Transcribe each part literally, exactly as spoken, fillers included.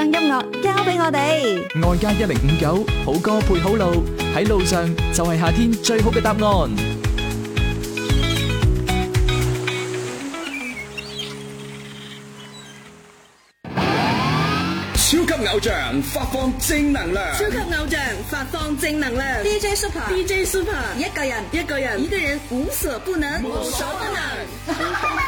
將音樂交俾我哋。 外加一零五九，好歌配好路，喺路上就係夏天最好嘅答案。 超級偶像發放正能量， 超級偶像發放正能量。D J Super，D J Super， 一個人，一個人，一個人無所不能，無所不能。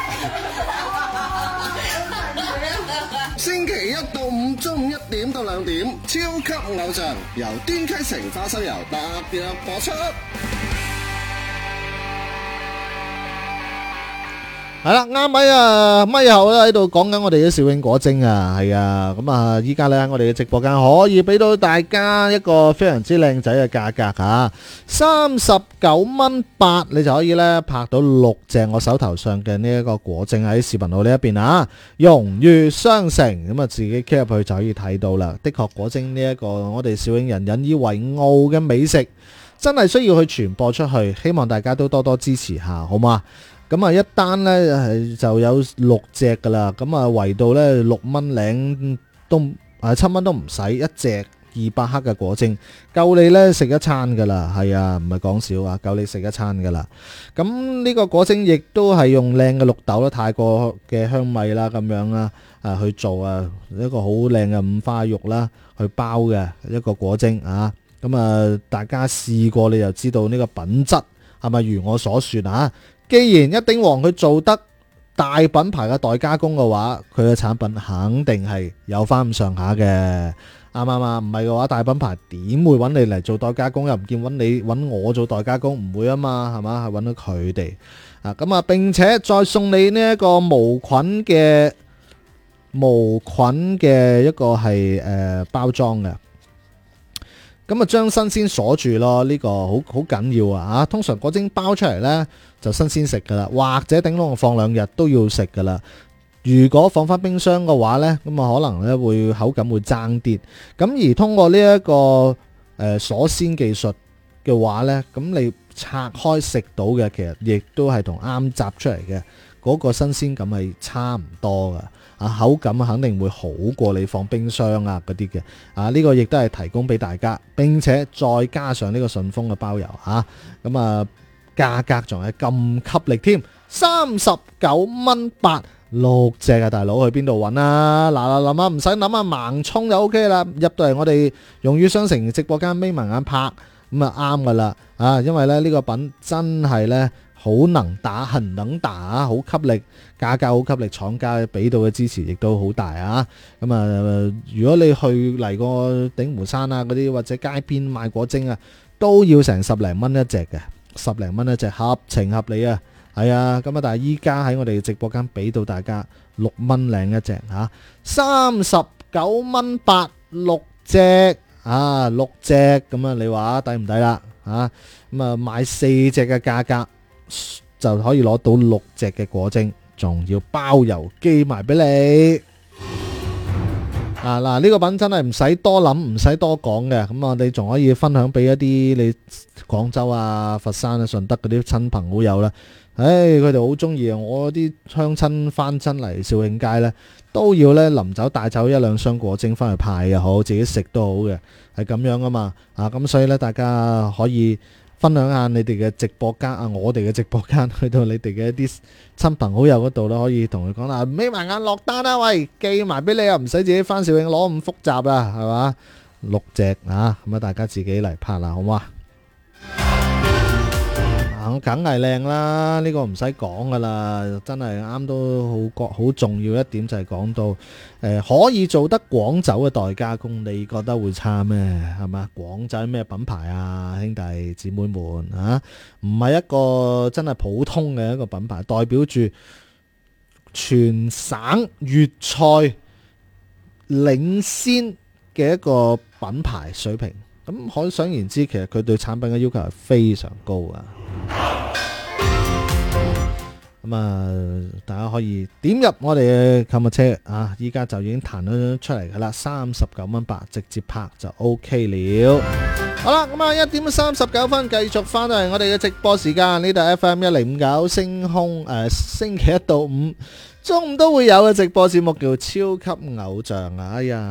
星期一到五中午一點到兩點，超級偶像由端溪城花生油特別播出。 係啦，啱喺啊咪後咧喺度講緊我哋嘅紹興果精啊，係啊，咁啊依家咧喺我哋嘅直播間可以俾到大家一個非常之靚仔嘅價格吓，三十九蚊八，你就可以咧拍到六隻我手頭上嘅呢一個果精喺視頻號呢一邊啊，榮譽商城，咁啊自己 click 入去就可以睇到啦。的確果精呢一個我哋紹興人引以為傲嘅美食，真係需要去傳播出去，希望大家都多多支持下，好嘛？咁啊，一單咧係就有六隻噶啦，咁啊圍到咧六蚊零都啊七蚊都唔使一隻二百克嘅果精，夠你咧食一餐噶啦，係啊，唔係講笑啊，夠你食一餐噶啦。咁呢個果精亦都係用靚嘅綠豆啦、泰國嘅香米啦咁樣啊啊去做啊一個好靚嘅五花肉啦去包嘅一個果精啊。咁啊，大家試過你就知道呢個品質係咪如我所說啊？既然一鼎王佢做得大品牌嘅代加工嘅話，佢嘅產品肯定係有翻咁上下嘅，啱唔啱啊？唔係嘅話，大品牌點會揾你嚟做代加工？又唔見揾你揾我做代加工，唔會啊嘛，係嘛？係揾到佢哋啊！咁啊，並且再送你呢一個無菌嘅無菌嘅一個係誒、呃、包裝嘅。咁啊，將新鮮鎖住咯，呢、這個好好緊要啊！通常果精包出嚟呢，就新鮮食噶啦，或者頂籠放兩日都要食噶啦。如果放翻冰箱嘅話呢，咁啊可能咧會口感會爭啲。咁而通過呢、這、一個誒、呃、鎖鮮技術嘅話呢，咁你拆開食到嘅，其實亦都係同啱摘出嚟嘅嗰個新鮮感係差唔多噶。啊，口感肯定會好過你放冰箱啊嗰啲嘅，啊呢、這個亦都係提供俾大家，並且再加上呢個順豐嘅包郵嚇，咁啊價格仲係咁吸力添，三十九蚊八六隻啊，大佬去邊度揾啊？嗱嗱諗下，唔使諗啊，盲衝就 O K 啦，入到嚟我哋榮譽商城直播間眯埋眼拍，咁啊啱噶啦，啊因為咧呢、這個品真係咧。好能打，很能打啊！好吸力，價格好吸力，廠家俾到嘅支持亦都好大啊！咁啊，如果你去嚟個鼎湖山啊嗰啲，或者街邊賣果精啊，都要成十零蚊一隻嘅，十零蚊一隻合情合理啊！係啊，咁啊，但係依家喺我哋直播間俾到大家六蚊零一隻嚇，三十九蚊八六隻啊，六隻咁啊，你話抵唔抵啦？嚇咁啊，買四隻嘅價格。就可以攞到六隻嘅果精，仲要包郵寄埋俾你。啊嗱，呢個品真係唔使多諗，唔使多講嘅。咁啊，你仲可以分享俾一啲你廣州啊、佛山啊、順德嗰啲親朋好友啦。唉，佢哋好中意啊！我啲鄉親翻親嚟紹興街呢，都要呢臨走帶走一兩箱果精翻去派又好，自己食都好嘅，係咁樣啊嘛。啊，咁所以呢，大家可以。分享下你哋嘅直播間啊，我哋嘅直播間去到你哋嘅一啲親朋好友嗰度啦，可以同佢講啦，眯埋眼落單啦，喂，寄埋俾你啊，唔使自己翻紹興攞咁複雜啊，係嘛？六隻啊，咁啊，大家自己嚟拍啦，好嘛？啊，梗係靚啦，呢個唔使講噶啦，真係啱都好好重要一點就係講到，誒可以做得廣州嘅代加工，你覺得會差咩？係嘛？廣州咩品牌啊，兄弟姊妹們啊，唔係一個真係普通嘅一個品牌，代表住全省粵菜領先嘅一個品牌水平。咁可想而知，其實佢對產品嘅要求係非常高啊！咁啊，大家可以點入我哋嘅購物車啊！依家就已經彈咗出嚟噶啦，三十九蚊八，直接拍就 OK 了。好啦，咁啊一點三十九分，繼續翻到嚟我哋嘅直播時間，呢度 F M 一零五九星空誒、呃，星期一到五中午都會有嘅直播節目叫超級偶像啊！哎呀〜